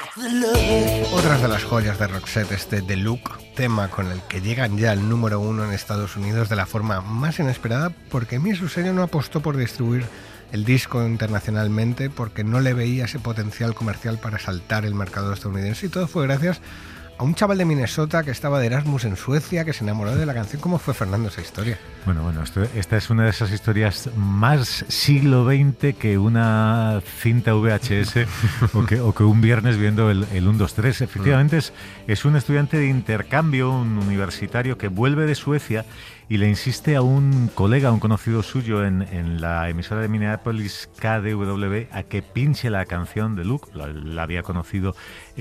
Otras de las joyas de Roxette, este The Look, tema con el que llegan ya al número 1 en Estados Unidos de la forma más inesperada, porque a mí su sello no apostó por distribuir el disco internacionalmente, porque no le veía ese potencial comercial para saltar el mercado estadounidense, y todo fue gracias a un chaval de Minnesota que estaba de Erasmus en Suecia, que se enamoró de la canción. ¿Cómo fue, Fernando, esa historia? Bueno, esta es una de esas historias más siglo XX que una cinta VHS o que un viernes viendo el 1, 2, 3. Efectivamente es un estudiante de intercambio, un universitario que vuelve de Suecia y le insiste a un colega, un conocido suyo en la emisora de Minneapolis, KDWB, a que pinche la canción de Luke. La había conocido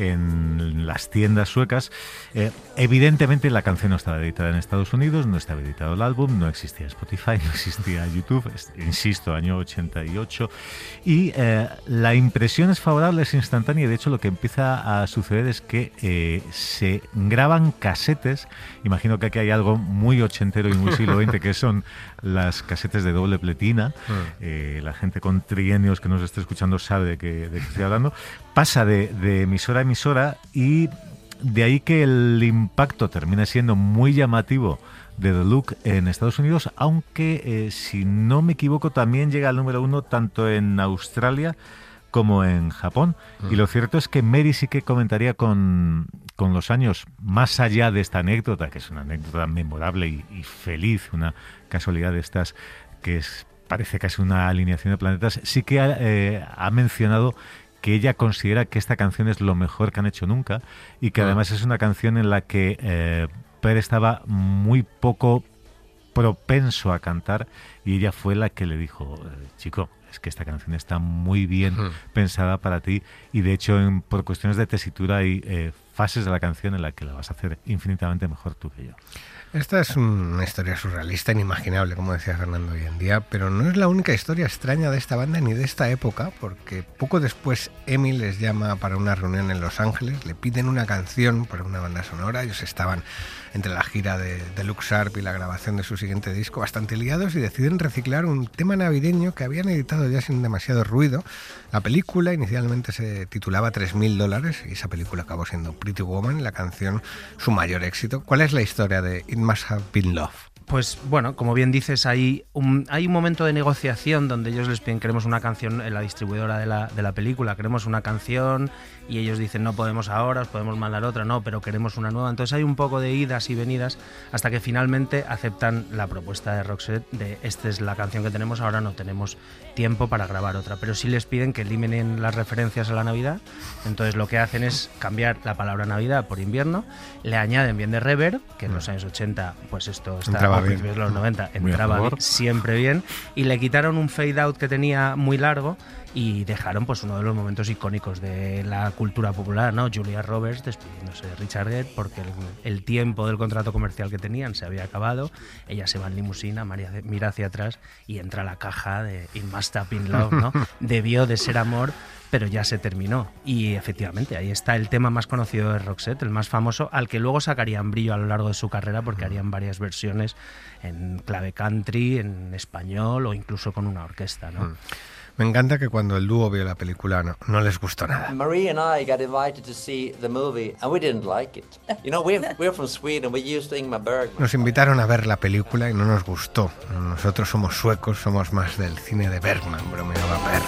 en las tiendas suecas. Evidentemente la canción no estaba editada en Estados Unidos, no estaba editado el álbum, no existía Spotify, no existía YouTube, insisto, año 88. Y la impresión es favorable, es instantánea, y de hecho lo que empieza a suceder es que se graban casetes. Imagino que aquí hay algo muy ochentero y muy siglo XX, que son las casetes de doble pletina. La gente con trienios que nos esté escuchando sabe de qué estoy hablando. Pasa de emisora a emisora, y de ahí que el impacto termina siendo muy llamativo de The Look en Estados Unidos, aunque si no me equivoco también llega al número 1 tanto en Australia como en Japón. Y lo cierto es que Mary sí que comentaría con los años, más allá de esta anécdota, que es una anécdota memorable y feliz, una casualidad de estas que parece casi una alineación de planetas, sí que ha mencionado que ella considera que esta canción es lo mejor que han hecho nunca, y que además es una canción en la que Per estaba muy poco propenso a cantar, y ella fue la que le dijo, chico, es que esta canción está muy bien pensada para ti, y de hecho por cuestiones de tesitura hay fases de la canción en la que la vas a hacer infinitamente mejor tú que yo. Esta es una historia surrealista, inimaginable, como decía Fernando, hoy en día, pero no es la única historia extraña de esta banda ni de esta época, porque poco después Emi les llama para una reunión en Los Ángeles, le piden una canción para una banda sonora. Ellos estaban entre la gira de Luke Sharp y la grabación de su siguiente disco bastante liados, y deciden reciclar un tema navideño que habían editado ya sin demasiado ruido. La película inicialmente se titulaba $3,000, y esa película acabó siendo Pretty Woman, y la canción su mayor éxito. ¿Cuál es la historia de It Must Have Been Love? Pues bueno, como bien dices, hay un momento de negociación donde ellos les piden, queremos una canción, en la distribuidora de la película, queremos una canción, y ellos dicen, no podemos ahora, os podemos mandar otra, no, pero queremos una nueva. Entonces hay un poco de idas y venidas hasta que finalmente aceptan la propuesta de Roxette de, esta es la canción que tenemos, ahora no tenemos tiempo para grabar otra, pero sí les piden que eliminen las referencias a la Navidad. Entonces lo que hacen es cambiar la palabra Navidad por invierno, le añaden bien de reverb, que en los años 80 pues esto estaba, a principios de los 90 entraba siempre bien, y le quitaron un fade out que tenía muy largo y dejaron pues uno de los momentos icónicos de la cultura popular, ¿no? Julia Roberts despidiéndose de Richard Gere porque el tiempo del contrato comercial que tenían se había acabado. Ella se va en limusina, mira hacia atrás y entra a la caja de It Must Have Been Love, ¿no? Debió de ser amor, pero ya se terminó. Y efectivamente, ahí está el tema más conocido de Roxette, el más famoso, al que luego sacarían brillo a lo largo de su carrera, porque harían varias versiones en clave country, en español o incluso con una orquesta, ¿no? Me encanta que cuando el dúo vio la película no les gustó nada. Marie and I got invited to see the movie and we didn't like it. You know, we're from Sweden, we used to Ingmar Bergman. Nos invitaron a ver la película y no nos gustó. Nosotros somos suecos, somos más del cine de Bergman, bromeaba Per.